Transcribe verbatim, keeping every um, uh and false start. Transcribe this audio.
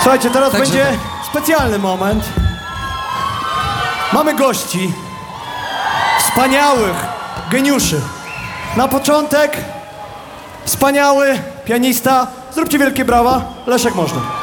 Słuchajcie, teraz Także będzie tak. specjalny moment. Mamy gości. Wspaniałych geniuszy. Na początek wspaniały pianista. Zróbcie wielkie brawa. Leszek Możdżer.